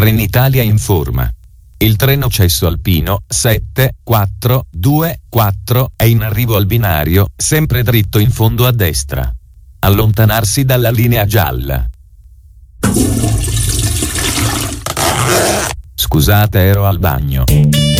Trenitalia informa. Il treno Cesso Alpino 7424 è in arrivo al binario, sempre dritto in fondo a destra. Allontanarsi dalla linea gialla. Scusate, ero al bagno.